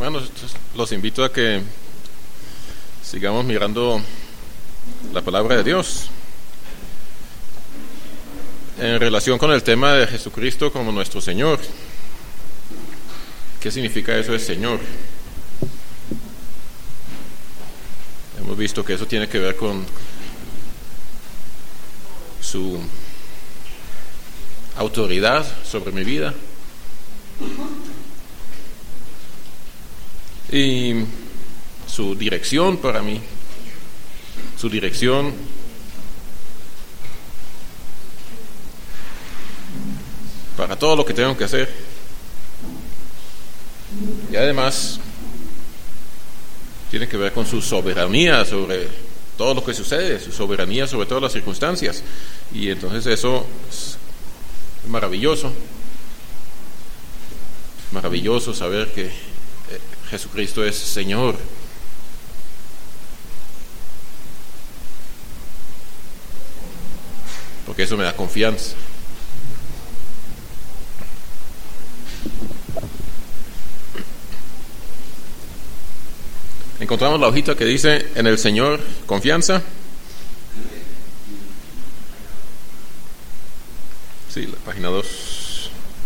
Hermanos, los invito a que sigamos mirando la palabra de Dios en relación con el tema de Jesucristo como nuestro Señor. ¿Qué significa eso de Señor? Hemos visto que eso tiene que ver con su autoridad sobre mi vida y su dirección para mí, su dirección para todo lo que tengo que hacer, y además tiene que ver con su soberanía sobre todo lo que sucede, su soberanía sobre todas las circunstancias. Y entonces eso es maravilloso saber que Jesucristo es Señor. Porque eso me da confianza. Encontramos la hojita que dice en el Señor confianza. Sí, la página 2.